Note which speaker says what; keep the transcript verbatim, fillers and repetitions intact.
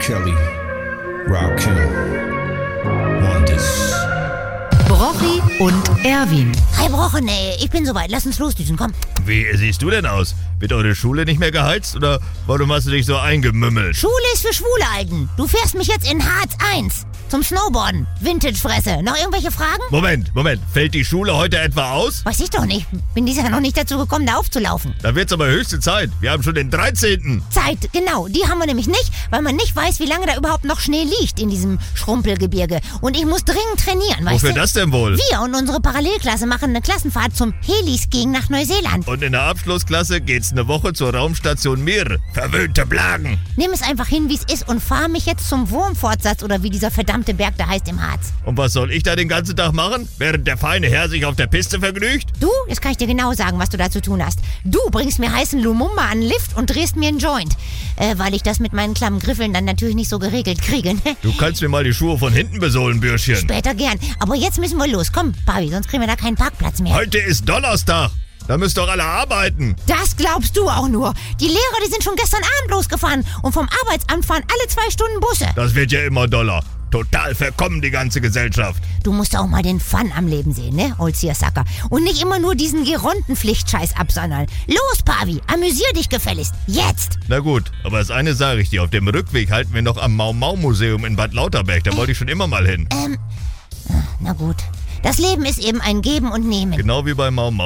Speaker 1: Kelly, Rakim, Wonders.
Speaker 2: Brochi und Erwin.
Speaker 3: Hi Brochen, ey, ich bin soweit. Lass uns losdüsen, komm.
Speaker 4: Wie siehst du denn aus? Wird eure Schule nicht mehr geheizt oder warum hast du dich so eingemümmelt?
Speaker 3: Schule ist für schwule Alten. Du fährst mich jetzt in Harz eins zum Snowboarden. Vintage-Fresse. Noch irgendwelche Fragen?
Speaker 4: Moment, Moment. Fällt die Schule heute etwa aus?
Speaker 3: Weiß ich doch nicht. Bin dieses Jahr noch nicht dazu gekommen, da aufzulaufen.
Speaker 4: Da wird's aber höchste Zeit. Wir haben schon den dreizehnten
Speaker 3: Zeit, genau. Die haben wir nämlich nicht, weil man nicht weiß, wie lange da überhaupt noch Schnee liegt in diesem Schrumpelgebirge. Und ich muss dringend trainieren, weißt
Speaker 4: Wofür
Speaker 3: du?
Speaker 4: das denn wohl?
Speaker 3: Wir und unsere Parallelklasse machen eine Klassenfahrt zum Heliskiing nach Neuseeland.
Speaker 4: Und in der Abschlussklasse geht's eine Woche zur Raumstation Mir. Verwöhnte Blagen.
Speaker 3: Nimm es einfach hin, wie es ist und fahr mich jetzt zum Wurmfortsatz oder wie dieser verdammte Berg da heißt im Harz.
Speaker 4: Und was soll ich da den ganzen Tag machen, während der feine Herr sich auf der Piste vergnügt?
Speaker 3: Du, jetzt kann ich dir genau sagen, was du da zu tun hast. Du bringst mir heißen Lumumba an den Lift und drehst mir einen Joint. Äh, weil ich das mit meinen klammen Griffeln dann natürlich nicht so geregelt kriege.
Speaker 4: Du kannst mir mal die Schuhe von hinten besohlen, Bürschchen.
Speaker 3: Später gern. Aber jetzt müssen wir los. Komm, Pavi, sonst kriegen wir da keinen Parkplatz mehr.
Speaker 4: Heute ist Donnerstag. Da müsst doch alle arbeiten.
Speaker 3: Das glaubst du auch nur. Die Lehrer, die sind schon gestern Abend losgefahren. Und vom Arbeitsamt fahren alle zwei Stunden Busse.
Speaker 4: Das wird ja immer doller. Total verkommen, die ganze Gesellschaft.
Speaker 3: Du musst auch mal den Fun am Leben sehen, ne, Old Seersucker? Und nicht immer nur diesen Geronten-Pflichtscheiß absondern. Los, Pavi, amüsier dich gefälligst. Jetzt!
Speaker 4: Na gut, aber das eine sage ich dir. Auf dem Rückweg halten wir noch am Mau-Mau-Museum in Bad Lauterberg. Da wollte ich schon immer mal hin.
Speaker 3: Ähm, na gut. Das Leben ist eben ein Geben und Nehmen.
Speaker 4: Genau wie bei Mau-Mau.